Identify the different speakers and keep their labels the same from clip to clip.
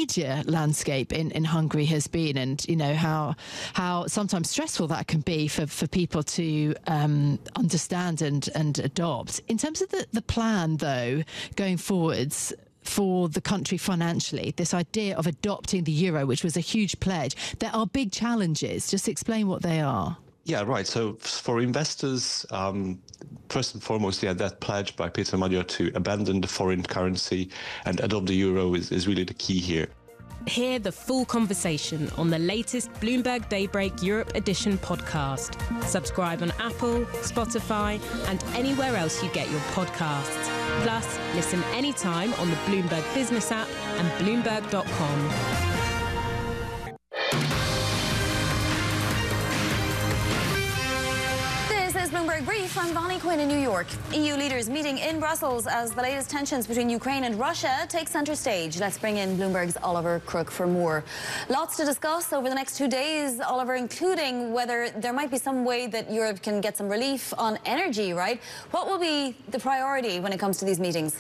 Speaker 1: media landscape in Hungary has been, and you know how sometimes stressful that can be for people to understand and adopt. In terms of the plan, though, going forwards for the country financially, this idea of adopting the euro, which was a huge pledge, there are big challenges. Just explain what they are.
Speaker 2: Yeah, right. So for investors, first and foremost, that pledge by Peter Magyar to abandon the foreign currency and adopt the euro is really the key here.
Speaker 3: Hear the full conversation on the latest Bloomberg Daybreak Europe Edition podcast. Subscribe on Apple, Spotify, and anywhere else you get your podcasts. Plus, listen anytime on the Bloomberg Business app and Bloomberg.com.
Speaker 4: Bloomberg Brief, I'm Bonnie Quinn in New York. EU leaders meeting in Brussels as the latest tensions between Ukraine and Russia take centre stage. Let's bring in Bloomberg's Oliver Crook for more. Lots to discuss over the next 2 days, Oliver, including whether there might be some way that Europe can get some relief on energy, right? What will be the priority when it comes to these meetings?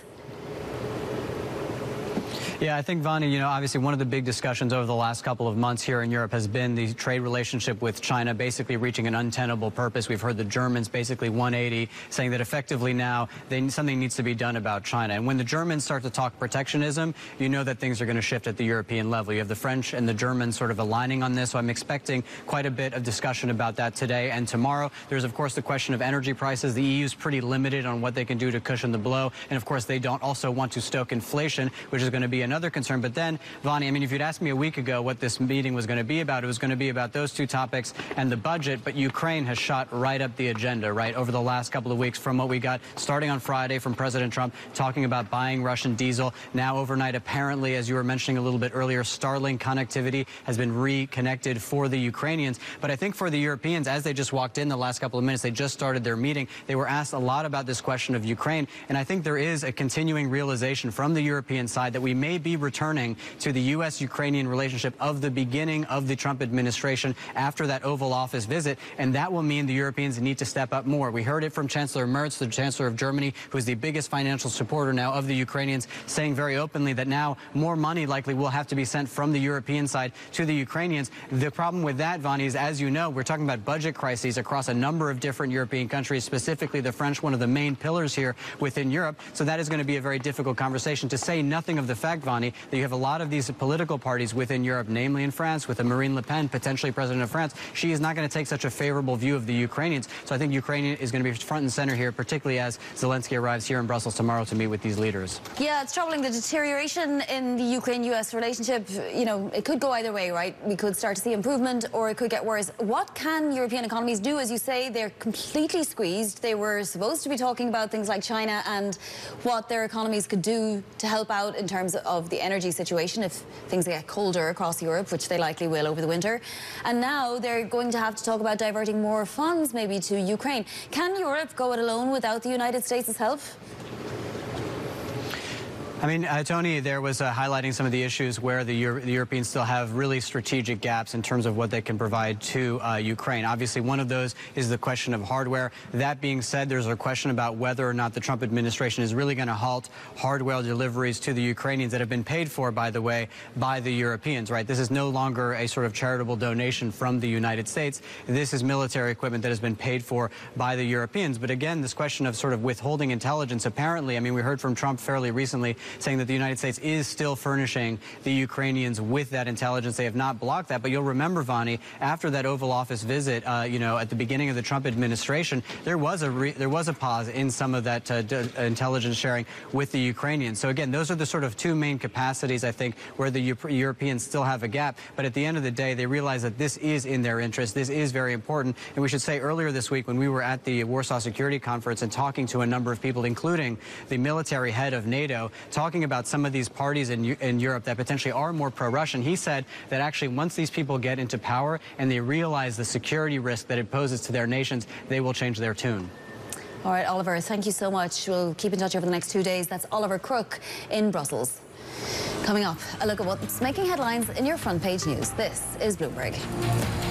Speaker 5: Yeah, I think, Vani, you know, obviously one of the big discussions over the last couple of months here in Europe has been the trade relationship with China basically reaching an untenable purpose. We've heard the Germans basically 180, saying that effectively now something needs to be done about China. And when the Germans start to talk protectionism, you know that things are going to shift at the European level. You have the French and the Germans sort of aligning on this, so I'm expecting quite a bit of discussion about that today and tomorrow. There's, of course, the question of energy prices. The EU is pretty limited on what they can do to cushion the blow. And, of course, they don't also want to stoke inflation, which is going to be another concern. But then, Vani, I mean, if you'd asked me a week ago what this meeting was going to be about, it was going to be about those two topics and the budget. But Ukraine has shot right up the agenda, right, over the last couple of weeks, from what we got starting on Friday from President Trump talking about buying Russian diesel. Now overnight, apparently, as you were mentioning a little bit earlier, Starlink connectivity has been reconnected for the Ukrainians. But I think for the Europeans, as they just walked in the last couple of minutes, they just started their meeting, they were asked a lot about this question of Ukraine. And I think there is a continuing realization from the European side that we may be returning to the U.S.-Ukrainian relationship of the beginning of the Trump administration after that Oval Office visit, and that will mean the Europeans need to step up more. We heard it from Chancellor Merz, the Chancellor of Germany, who is the biggest financial supporter now of the Ukrainians, saying very openly that now more money likely will have to be sent from the European side to the Ukrainians. The problem with that, Vani, is, as you know, we're talking about budget crises across a number of different European countries, specifically the French, one of the main pillars here within Europe. So that is going to be a very difficult conversation, to say nothing of the fact, Vani, that you have a lot of these political parties within Europe, namely in France, with a Marine Le Pen, potentially president of France. She is not going to take such a favorable view of the Ukrainians. So I think Ukraine is going to be front and center here, particularly as Zelensky arrives here in Brussels tomorrow to meet with these leaders.
Speaker 4: Yeah, it's troubling, the deterioration in the Ukraine-US relationship. You know, it could go either way, right? We could start to see improvement, or it could get worse. What can European economies do? As you say, they're completely squeezed. They were supposed to be talking about things like China and what their economies could do to help out in terms of the energy situation if things get colder across Europe, which they likely will over the winter. And now they're going to have to talk about diverting more funds maybe to Ukraine. Can Europe go it alone without the United States' help?
Speaker 5: I mean, Tony, there was highlighting some of the issues where the Europeans still have really strategic gaps in terms of what they can provide to Ukraine. Obviously, one of those is the question of hardware. That being said, there's a question about whether or not the Trump administration is really going to halt hardware deliveries to the Ukrainians that have been paid for, by the way, by the Europeans, right? This is no longer a sort of charitable donation from the United States. This is military equipment that has been paid for by the Europeans. But again, this question of sort of withholding intelligence, apparently, I mean, we heard from Trump fairly recently saying that the United States is still furnishing the Ukrainians with that intelligence. They have not blocked that. But you'll remember, Vani, after that Oval Office visit, you know, at the beginning of the Trump administration, there was a pause in some of that intelligence sharing with the Ukrainians. So again, those are the sort of two main capacities, I think, where the Europeans still have a gap. But at the end of the day, they realize that this is in their interest. This is very important. And we should say earlier this week, when we were at the Warsaw Security Conference and talking to a number of people, including the military head of NATO, talking about some of these parties in Europe that potentially are more pro-Russian, he said that actually once these people get into power and they realize the security risk that it poses to their nations, they will change their tune.
Speaker 4: All right, Oliver, thank you so much. We'll keep in touch over the next 2 days. That's Oliver Crook in Brussels. Coming up, a look at what's making headlines in your front page news. This is Bloomberg.